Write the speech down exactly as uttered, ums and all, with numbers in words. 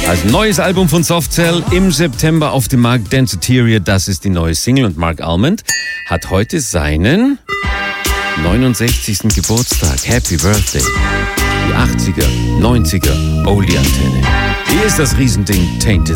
Also neues Album von Softcell im September auf dem Markt. Danceteria, das ist die neue Single. Und Mark Almond hat heute seinen neunundsechzigsten Geburtstag. Happy Birthday. Die achtziger, neunziger Oldie-Antenne. Hier ist das Riesending Tainted